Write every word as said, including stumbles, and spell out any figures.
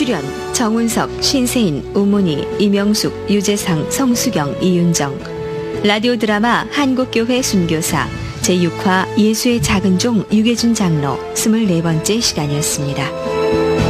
출연 정운석, 신세인, 우문희, 이명숙, 유재상, 성수경, 이윤정. 라디오 드라마 한국교회 순교사 제육 화 예수의 작은 종 유계준 장로 스물네 번째 시간이었습니다.